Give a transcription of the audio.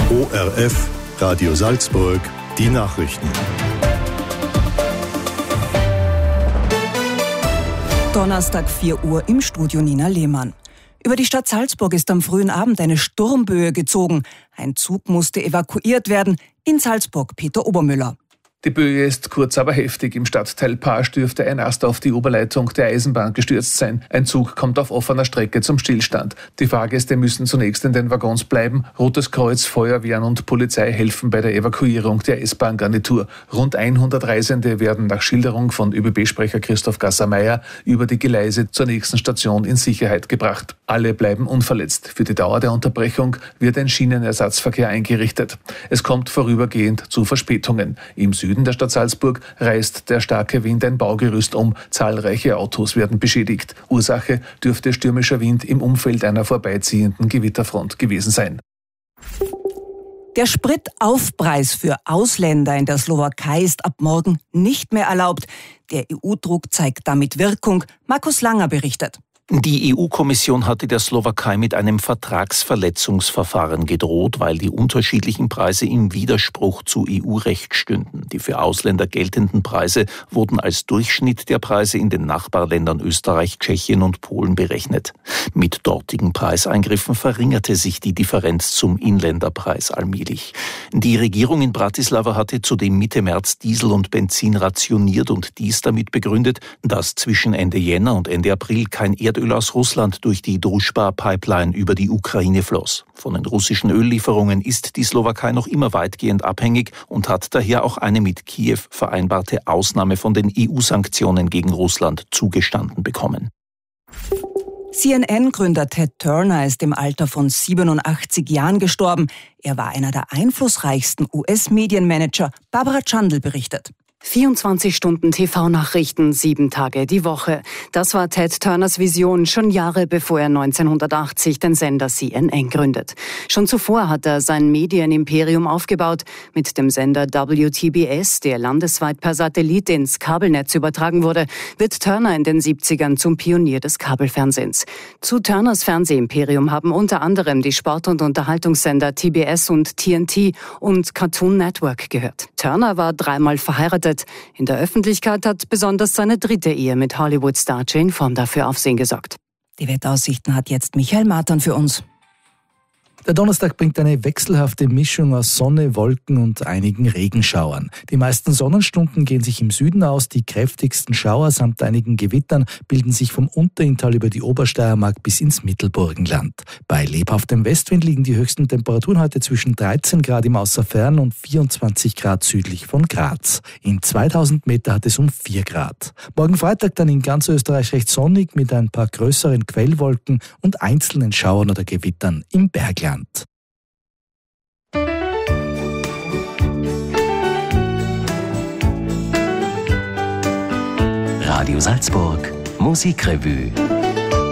ORF, Radio Salzburg, die Nachrichten. Donnerstag 4 Uhr im Studio Nina Lehmann. Über die Stadt Salzburg ist am frühen Abend eine Sturmböe gezogen. Ein Zug musste evakuiert werden. In Salzburg Peter Obermüller. Die Böe ist kurz, aber heftig. Im Stadtteil Pasch dürfte ein Ast auf die Oberleitung der Eisenbahn gestürzt sein. Ein Zug kommt auf offener Strecke zum Stillstand. Die Fahrgäste müssen zunächst in den Waggons bleiben. Rotes Kreuz, Feuerwehren und Polizei helfen bei der Evakuierung der S-Bahn-Garnitur. Rund 100 Reisende werden nach Schilderung von ÖBB-Sprecher Christoph Gasser-Meyer über die Gleise zur nächsten Station in Sicherheit gebracht. Alle bleiben unverletzt. Für die Dauer der Unterbrechung wird ein Schienenersatzverkehr eingerichtet. Es kommt vorübergehend zu Verspätungen. Im Süden der Stadt Salzburg reißt der starke Wind ein Baugerüst um. Zahlreiche Autos werden beschädigt. Ursache dürfte stürmischer Wind im Umfeld einer vorbeiziehenden Gewitterfront gewesen sein. Der Spritaufpreis für Ausländer in der Slowakei ist ab morgen nicht mehr erlaubt. Der EU-Druck zeigt damit Wirkung. Markus Langer berichtet. Die EU-Kommission hatte der Slowakei mit einem Vertragsverletzungsverfahren gedroht, weil die unterschiedlichen Preise im Widerspruch zu EU-Recht stünden. Die für Ausländer geltenden Preise wurden als Durchschnitt der Preise in den Nachbarländern Österreich, Tschechien und Polen berechnet. Mit dortigen Preiseingriffen verringerte sich die Differenz zum Inländerpreis allmählich. Die Regierung in Bratislava hatte zudem Mitte März Diesel und Benzin rationiert und dies damit begründet, dass zwischen Ende Jänner und Ende April kein Erdöl aus Russland durch die Družba-Pipeline über die Ukraine floss. Von den russischen Öllieferungen ist die Slowakei noch immer weitgehend abhängig und hat daher auch eine mit Kiew vereinbarte Ausnahme von den EU-Sanktionen gegen Russland zugestanden bekommen. CNN-Gründer Ted Turner ist im Alter von 87 Jahren gestorben. Er war einer der einflussreichsten US-Medienmanager. Barbara Chandl berichtet. 24 Stunden TV-Nachrichten, 7 Tage die Woche. Das war Ted Turners Vision schon Jahre bevor er 1980 den Sender CNN gründet. Schon zuvor hat er sein Medienimperium aufgebaut. Mit dem Sender WTBS, der landesweit per Satellit ins Kabelnetz übertragen wurde, wird Turner in den 70ern zum Pionier des Kabelfernsehens. Zu Turners Fernsehimperium haben unter anderem die Sport- und Unterhaltungssender TBS und TNT und Cartoon Network gehört. Turner war 3-mal verheiratet. In der Öffentlichkeit hat besonders seine 3. Ehe mit Hollywood-Star Jane Fonda für Aufsehen gesorgt. Die Wetteraussichten hat jetzt Michael Martin für uns. Der Donnerstag bringt eine wechselhafte Mischung aus Sonne, Wolken und einigen Regenschauern. Die meisten Sonnenstunden gehen sich im Süden aus. Die kräftigsten Schauer samt einigen Gewittern bilden sich vom Unterinntal über die Obersteiermark bis ins Mittelburgenland. Bei lebhaftem Westwind liegen die höchsten Temperaturen heute zwischen 13 Grad im Außerfern und 24 Grad südlich von Graz. In 2000 Meter hat es um 4 Grad. Morgen Freitag dann in ganz Österreich recht sonnig mit ein paar größeren Quellwolken und einzelnen Schauern oder Gewittern im Bergland. Radio Salzburg, Musikrevue.